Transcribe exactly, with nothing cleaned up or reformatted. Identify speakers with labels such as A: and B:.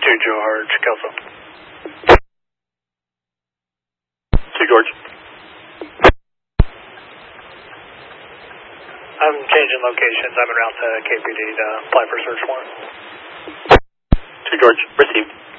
A: two George, Kelso.
B: two George.
A: I'm changing locations. I'm en route to K P D to apply for search warrant.
B: two George, received.